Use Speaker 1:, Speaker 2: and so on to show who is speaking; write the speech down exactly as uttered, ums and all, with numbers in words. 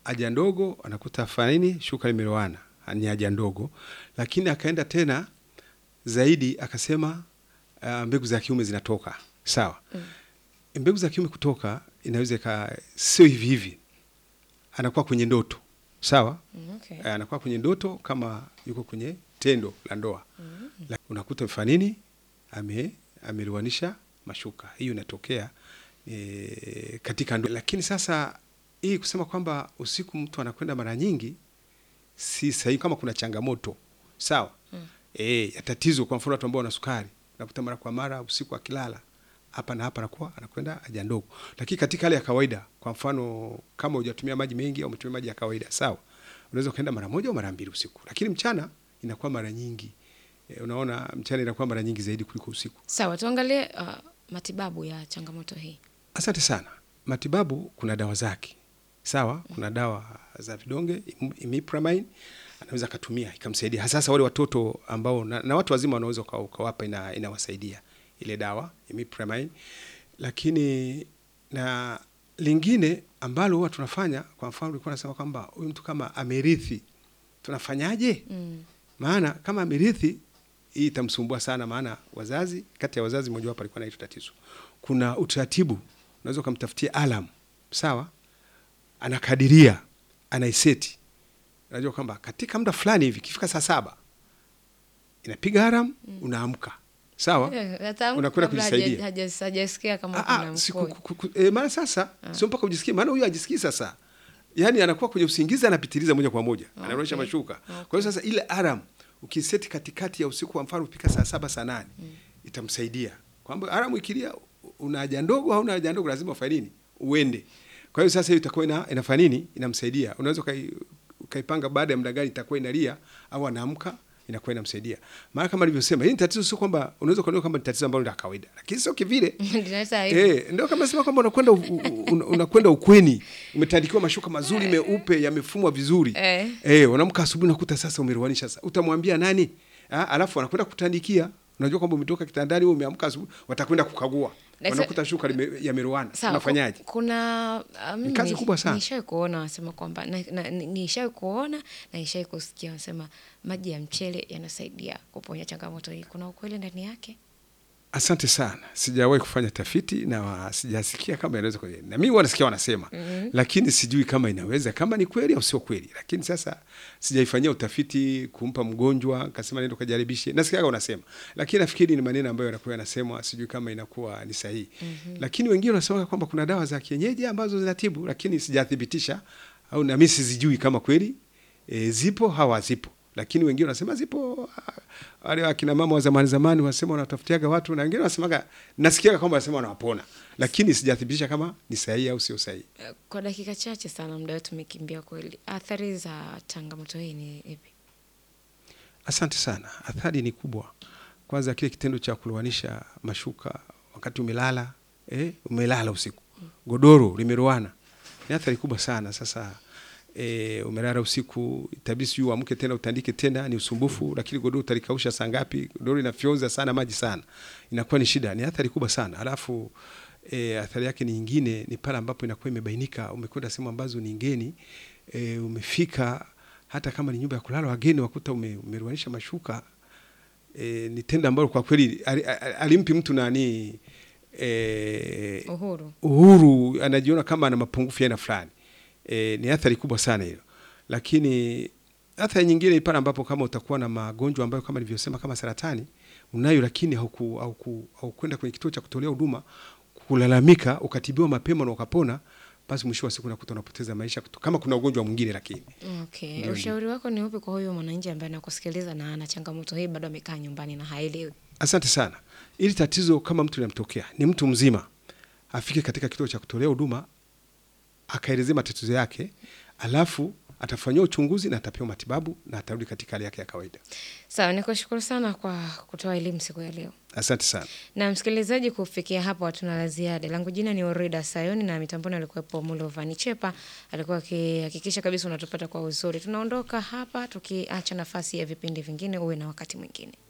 Speaker 1: haja ndogo, anakuta fanini shuka limelowana, ni haja ndogo. Lakini akaenda tena zaidi akasema uh, mbegu za kiume zinatoka. Sawa. Mm. Mbegu za kiume kutoka inaweza ka sio hivi hivi. Anakuwa kwenye ndoto. Sawa?
Speaker 2: Mm, okay.
Speaker 1: Uh, anakuwa kwenye ndoto kama yuko kwenye tendo la ndoa. Mm. Unakuta mfanini ame amelowanisha mashuka. Hiyo inatokea e, katika ndoa. Lakini sasa hii kusema kwamba usiku mtu anakwenda mara nyingi si sahihi kama kuna changamoto. Sawa? Mm. Eh, ya tatizo kwa mfano watu ambao wana sukari, unakuta mara kwa mara usiku akilala hapa na hapa anakuwa anakwenda haja ndogo. Lakini katika hali ya kawaida, kwa mfano kama hujatumia maji mengi au umetumia maji ya kawaida, sawa, unaweza kaenda mara moja au mara mbili usiku. Lakini mchana inakuwa mara nyingi. E, unaona mchana inakuwa mara nyingi zaidi kuliko usiku.
Speaker 2: Sawa, tuangalie uh, matibabu ya changamoto hii.
Speaker 1: Asante sana. Matibabu kuna dawa zake. Sawa, mm. kuna dawa za vidonge imipramine, anaweza kutumia ikamsaidia. Hasa wale watoto ambao na, na watu wazima wanaweza ukawapa, ina inawasaidia ile dawa imipramine. Lakini na lingine ambalo huwa tunafanya, kwa mfano nilikuwa nasema kwamba huyu mtu kama amerithi, tunafanyaje? Mm. Maana kama amerithi hii itamsumbua sana, maana wazazi, kati ya wazazi mmoja wapo alikuwa na hiyo tatizo. Kuna utaratibu, unaweza kumtafutia alarm. Sawa? Anakadiria, anaiseti. Unajua kwamba katika muda fulani hivi kifika saa saba inapiga alarm, mm. unaamka. Sawa?
Speaker 2: Yeah,
Speaker 1: unakwenda kujisaidia.
Speaker 2: Hajasikia kama kuna mkojo.
Speaker 1: E, maana sasa ah. sio mpaka ujisikie, maana huyu hajisikii sasa. Yaani anakuwa kwenye usingizi anapitiliza moja kwa moja. Okay. Anaonyesha mashuka. Okay. Kwa hiyo sasa ile alarm ukiseti katikati ya usiku, kwa mfano upika saa saba saa nane, mm. itamsaidia. Kwamba alarm ikilia una haja ndogo au una haja ndogo lazima ufanye nini? Uende. Kwa hiyo sasa hiyo itakuwa ina inafanya nini? Inamsaidia. Unaweza kai ukaipanga baada ya muda gani itakuwa inalia au anaamka, inakuwa inamsaidia. Maana kama nilivyosema, hii ni tatizo sio kwamba unaweza kuona kama ni tatizo ambalo la kawaida. Lakini sio kivile. Eh, ndio kama sema kwamba unakwenda unakwenda ukweni, umetandikiwa mashuka mazuri meupe yamefumwa vizuri. Eh, eh unaamka asubuhi unakuta sasa umeruanisha sasa. Utamwambia nani? Ah, alafu anakwenda kutandikia. Unajua kwamba umetoka kitandani wewe umeamka asubuhi, watakwenda kukagua. Wanakuta shuka yameruana. Unafanyaje?
Speaker 2: Kuna
Speaker 1: mimi kazi kubwa sana.
Speaker 2: Nishawahi kuona wasema kwamba nishawahi kuona na nishawahi kusikia wasema maji ya mchele yanasaidia kuponya changamoto hii. Kuna ukweli ndani yake?
Speaker 1: Asante sana. Sijawahi kufanya tafiti na sijasikia kama inaweza kwa. Na mimi wanasikia wanasema, mm -hmm. lakini sijui kama inaweza, kama ni kweli au sio kweli. Lakini sasa sijaifanyia utafiti kumpa mgonjwa, akasema nenda kujaribishe. Nasikia wanasema. Lakini nafikiri ni maneno ambayo yanakuwa yanasemwa, sijui kama inakuwa ni sahihi. Mm -hmm. Lakini wengine wanasema kwamba kuna dawa za kienyeji ambazo zinatibu, lakini sijathibitisha au na mimi sijui kama kweli e, zipo hawa zipo. Lakini wengine wanasema zipo, wale akina mama wa zamani zamani wanasema wanatafutiaga watu, na wengine wanasemaga nasikiaga kwamba wanasema wanawapona, lakini sijathibitisha kama ni sahihi au sio sahihi.
Speaker 2: Kwa dakika chache sana muda wetu umekimbia kweli. Athari za changamoto hii ni ipi?
Speaker 1: Asante sana. Athari ni kubwa. Kwanza kile kitendo cha kulowanisha mashuka wakati umelala, eh umelala usiku. Godoro limeroana. Ni athari kubwa sana. Sasa E, umelala usiku, itabidi sio uamke tena utandike tena, ni usumbufu. Lakini godoro utalikausha saa ngapi? Godoro inafyonza sana maji sana, inakuwa ni shida, ni athari kubwa sana. Alafu e, athari yake ni nyingine, ni pale ambapo inakuwa imebainika umekwenda sehemu ambazo ni ngeni, e, umefika hata kama ni nyumba ya kulala wageni, wakuta ume, umeruanisha mashuka, e, ni tendo ambalo kwa kweli alimpi mtu nani e,
Speaker 2: uhuru
Speaker 1: uhuru, anajiona kama ana mapungufu yana fulani. E, ni athari kubwa sana hiyo. Lakini athari nyingine ni pale ambapo kama utakuwa na magonjwa ambayo kama nilivyosema kama saratani unayo, lakini hauku hauku haukwenda kwenye kituo cha kutolea huduma kulalamika, ukatibiwa mapema na ukapona, basi mwisho wa siku unakuta unapoteza maisha kutu, kama kuna ugonjwa mwingine. Lakini
Speaker 2: okay, Ndiyo, ushauri wako ni upi kwa huyo mwananchi ambaye anakusikiliza na ana changamoto hii bado amekaa nyumbani na haelewi?
Speaker 1: Asante sana. Ili tatizo kama mtu linamtokea, ni mtu mzima, afike katika kituo cha kutolea huduma, akaelezea matatizo yake, alafu atafanywa uchunguzi na atapewa matibabu na atarudi katika hali yake ya kawaida.
Speaker 2: Sawa, nikushukuru sana kwa kutoa elimu siku ya leo.
Speaker 1: Asante sana.
Speaker 2: Na msikilizaji, kufikia hapo hatuna la ziada. Langu jina ni Orida Sayoni na mitamboni alikuwepo Mulovani Chepa, alikuwa akihakikisha kabisa unatupata kwa uzuri. Tunaondoka hapa tukiacha nafasi ya vipindi vingine, uwe na wakati mwingine.